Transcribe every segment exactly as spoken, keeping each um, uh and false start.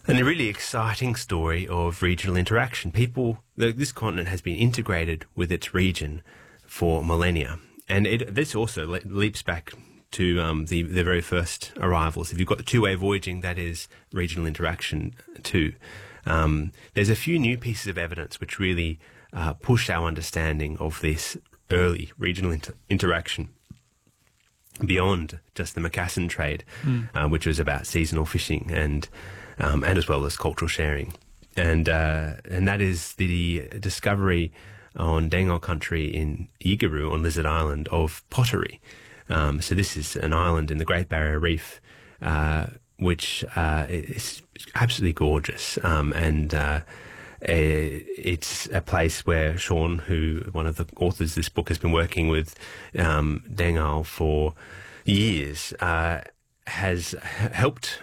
And a really exciting story of regional interaction. People, this continent has been integrated with its region for millennia. And it, this also le leaps back to um, the, the very first arrivals. If you've got the two-way voyaging, that is regional interaction too. Um, there's a few new pieces of evidence which really uh, push our understanding of this early regional inter interaction beyond just the Macassan trade, mm. uh, which was about seasonal fishing and Um, and as well as cultural sharing. And uh, and that is the discovery on Dengol country in Igaroo on Lizard Island of pottery. Um, so this is an island in the Great Barrier Reef, uh, which uh, is absolutely gorgeous. Um, and uh, it's a place where Sean, who one of the authors of this book, has been working with um, Dengol for years, uh, has helped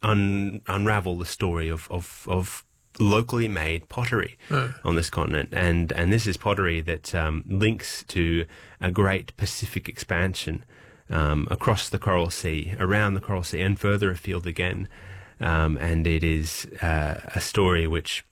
Un, unravel the story of, of, of locally made pottery oh. on this continent. And, and this is pottery that um, links to a great Pacific expansion um, across the Coral Sea, around the Coral Sea, and further afield again. Um, and it is uh, a story which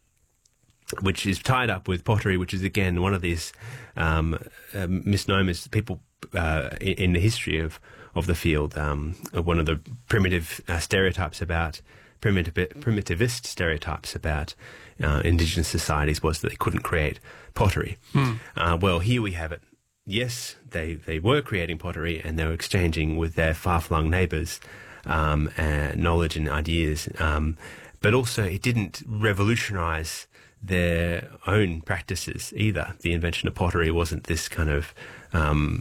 which is tied up with pottery, which is, again, one of these um, uh, misnomers people uh, in, in the history of of the field. Um, one of the primitive uh, stereotypes about primitive primitivist stereotypes about uh, indigenous societies was that they couldn't create pottery. Mm. Uh, well, here we have it. Yes, they they were creating pottery, and they were exchanging with their far-flung neighbours um, uh, knowledge and ideas. Um, but also, it didn't revolutionise their own practices either. The invention of pottery wasn't this kind of um,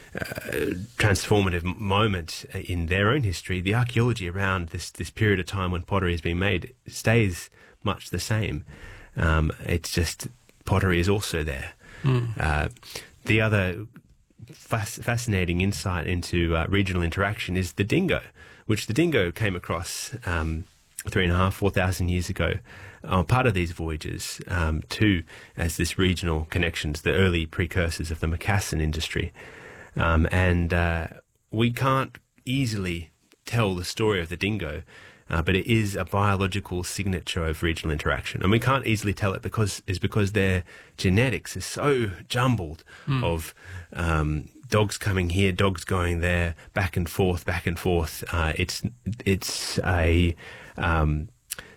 uh, transformative moment in their own history. The archaeology around this this period of time when pottery has been made stays much the same. Um, it's just pottery is also there. Mm. Uh, the other fas fascinating insight into uh, regional interaction is the dingo, which the dingo came across um, three and a half, four thousand years ago. Uh, part of these voyages um, too, as this regional connections, the early precursors of the Macassan industry. Um, and uh, we can't easily tell the story of the dingo, uh, but it is a biological signature of regional interaction. And we can't easily tell it because is because their genetics is so jumbled mm. of um, dogs coming here, dogs going there, back and forth, back and forth. Uh, it's it's a um,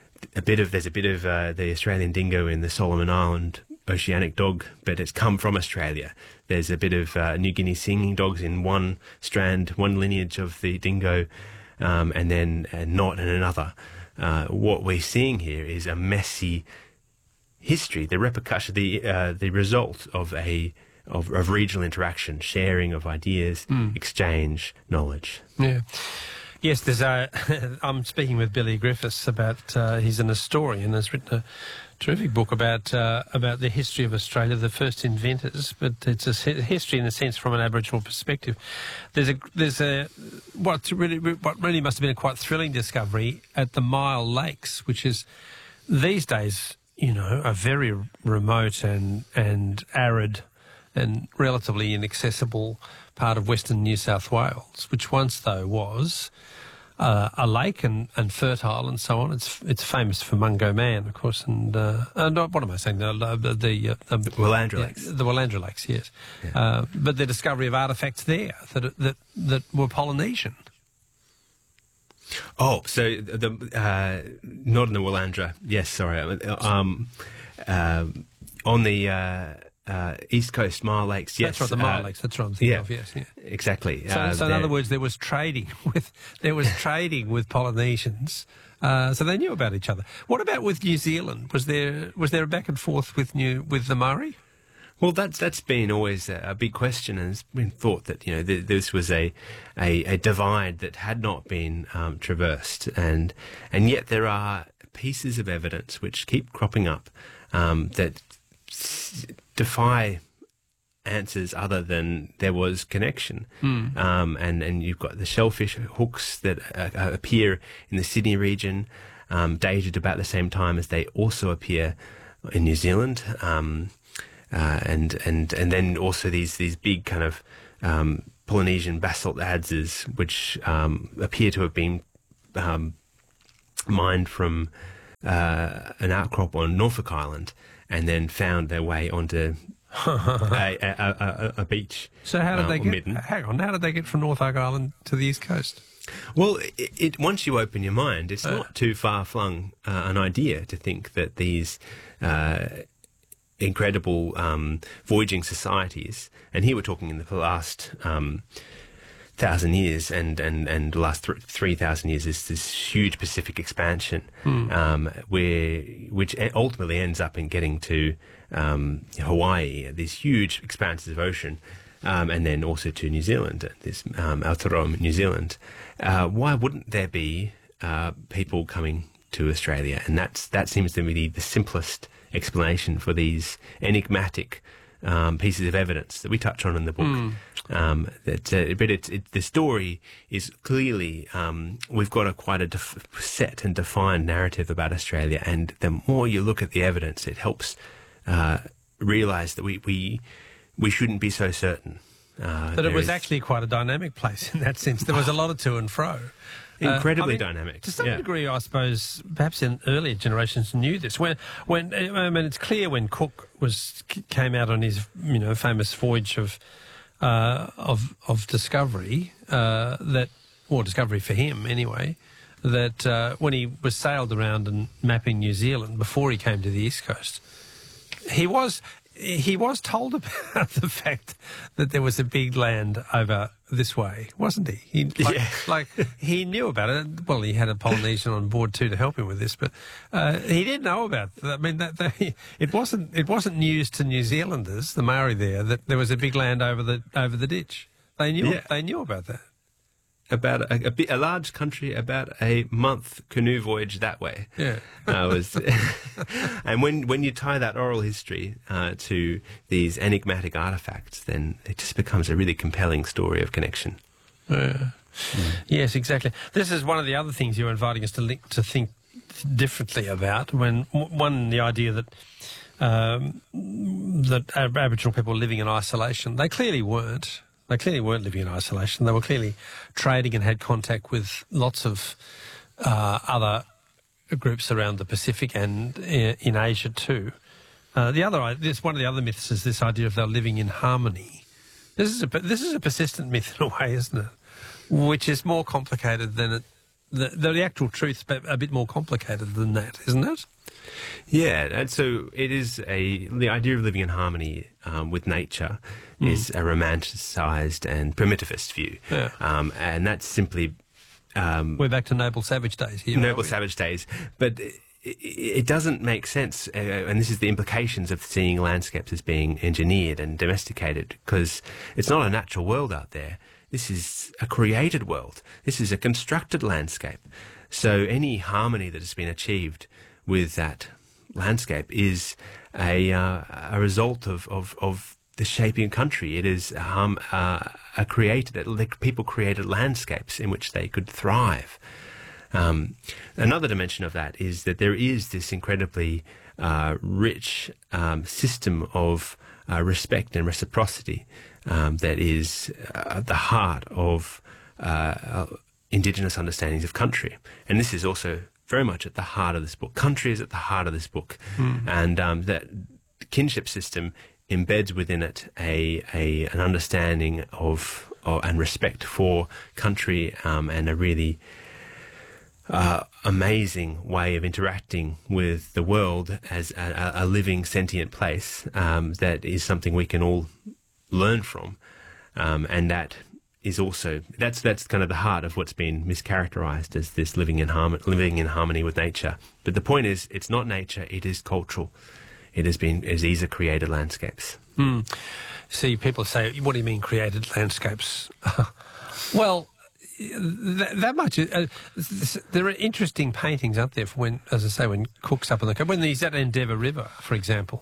a bit of there's a bit of uh, the Australian dingo in the Solomon Island oceanic dog, but it's come from Australia. There's a bit of uh, New Guinea singing dogs in one strand, one lineage of the dingo, um, and then uh, not in another. Uh, what we're seeing here is a messy history, the repercussion, the uh, the result of a of, of regional interaction, sharing of ideas, mm. exchange, knowledge. Yeah. Yes, there's a. I'm speaking with Billy Griffiths about. Uh, he's an historian. Has written a terrific book about uh, about the history of Australia, the first inventors. But it's a history in a sense from an Aboriginal perspective. There's a there's a what really what really must have been a quite thrilling discovery at the Myall Lakes, which is these days, you know, a very remote and and arid and relatively inaccessible part of Western New South Wales, which once though was uh, a lake and, and fertile and so on. It's it's famous for Mungo Man, of course, and uh, and what am I saying? The the, the, uh, the Willandra yeah, Lakes, the Willandra Lakes, yes. Yeah. Uh, but the discovery of artefacts there that that that were Polynesian. Oh, so the uh, not in the Willandra. Yes, sorry. Um, uh, on the. Uh, Uh, East Coast Myall Lakes, yes. That's right, the Myall uh, Lakes, that's what I'm thinking yeah, of, yes. Yeah. Exactly. So, uh, so in other words, there was trading with there was trading with Polynesians, uh, so they knew about each other. What about with New Zealand? Was there was there a back and forth with New with the Maori? Well, that's that's been always a, a big question, and it's been thought that you know th this was a, a a divide that had not been um, traversed, and and yet there are pieces of evidence which keep cropping up um, that defy answers other than there was connection. Mm. Um, and, and you've got the shellfish hooks that uh, appear in the Sydney region, um, dated about the same time as they also appear in New Zealand. Um, uh, and, and, and then also these, these big kind of um, Polynesian basalt adzes, which um, appear to have been um, mined from uh, an outcrop on Norfolk Island and then found their way onto a, a, a, a beach. So how did uh, they get? Midden. Hang on, how did they get from Norfolk Island to the east coast? Well, it, it once you open your mind, it's Uh. not too far flung uh, an idea to think that these uh, incredible um, voyaging societies, and here we're talking in the last um, thousand years, and and and the last th- three thousand years is this huge Pacific expansion, Hmm. um, where which ultimately ends up in getting to um, Hawaii, these huge expanses of ocean. Um, and then also to New Zealand, this um, Aotearoa, New Zealand. Uh, why wouldn't there be uh, people coming to Australia? And that's that seems to me the simplest explanation for these enigmatic um, pieces of evidence that we touch on in the book. Mm. Um, that, uh, but it, it, the story is clearly um, we've got a quite a def- set and defined narrative about Australia, and the more you look at the evidence, it helps uh, realise that we. we We shouldn't be so certain. Uh, That it was is actually quite a dynamic place in that sense. There was a lot of to and fro. incredibly Uh, I mean, dynamic. To some yeah. degree, I suppose, perhaps in earlier generations knew this. When, when I mean, it's clear when Cook was came out on his, you know, famous voyage of uh, of of discovery uh, that, or discovery for him anyway, that uh, when he was sailed around and mapping New Zealand before he came to the East Coast, he was. He was told about the fact that there was a big land over this way, wasn't he? he like, Yeah. like, he knew about it. Well, he had a Polynesian on board too to help him with this, but uh, he did know about it. I mean, that, that, it wasn't it wasn't news to New Zealanders, the Maori there, that there was a big land over the over the ditch. They knew Yeah. they knew about that. About a, a, bit, a large country, about a month canoe voyage that way. Yeah. Uh, was, and when when you tie that oral history uh, to these enigmatic artifacts, then it just becomes a really compelling story of connection. Yeah. Yes, exactly. This is one of the other things you're inviting us to link, to think differently about. When one, the idea that um, that Ab- Aboriginal people living in isolation, they clearly weren't. They clearly weren't living in isolation. They were clearly trading and had contact with lots of uh, other groups around the Pacific and uh, in Asia too. Uh, the other, this one of the other myths is this idea of they're living in harmony. This is a this is a persistent myth in a way, isn't it? Which is more complicated than it. The, the actual truth's a bit more complicated than that, isn't it? Yeah, and so it is a the idea of living in harmony um, with nature Mm. is a romanticised and primitivist view, Yeah. um, and that's simply um, We're back to noble savage days here. noble aren't we? savage days. But it, it doesn't make sense, uh, and this is the implications of seeing landscapes as being engineered and domesticated, because it's not a natural world out there. This is a created world. This is a constructed landscape. So any harmony that has been achieved with that landscape is a uh, a result of, of, of the shaping country. It is um, uh, a created, like people created landscapes in which they could thrive. Um, another dimension of that is that there is this incredibly uh, rich um, system of uh, respect and reciprocity um, that is uh, at the heart of uh, Indigenous understandings of country. And this is also very much at the heart of this book. Country is at the heart of this book. Mm. And um, that kinship system embeds within it a, a an understanding of, of and respect for country um, and a really uh, amazing way of interacting with the world as a, a living sentient place um, that is something we can all learn from, um, and that is also that's that's kind of the heart of what's been mischaracterized as this living in harmony, living in harmony with nature. But the point is, it's not nature; it is cultural. It has been, as these are created landscapes. Mm. See, people say, what do you mean created landscapes? Well, that, that much. Uh, there are interesting paintings out there for when, as I say, when Cook's up on the coast. When he's at Endeavour River, for example,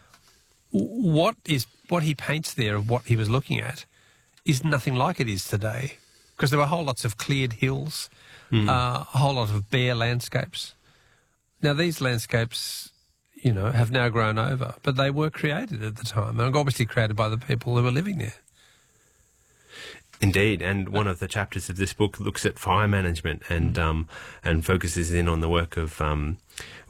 what is what he paints there of what he was looking at is nothing like it is today, because there were whole lots of cleared hills, mm. uh, a whole lot of bare landscapes. Now, these landscapes, you know, have now grown over, but they were created at the time, and obviously created by the people who were living there. Indeed, and one of the chapters of this book looks at fire management and um, and focuses in on the work of um,